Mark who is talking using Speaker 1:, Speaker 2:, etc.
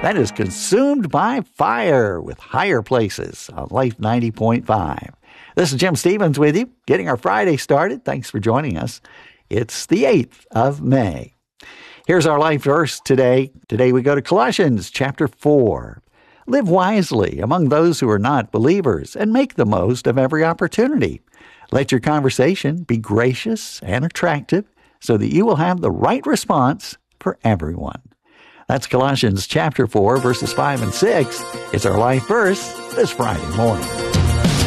Speaker 1: That is Consumed by Fire with Higher Places on Life 90.5. This is Jim Stevens with you, getting our Friday started. Thanks for joining us. It's the 8th of May. Here's our life verse today. Today we go to Colossians chapter 4. Live wisely among those who are not believers and make the most of every opportunity. Let your conversation be gracious and attractive so that you will have the right response for everyone. That's Colossians chapter 4, verses 5 and 6. It's our life verse this Friday morning.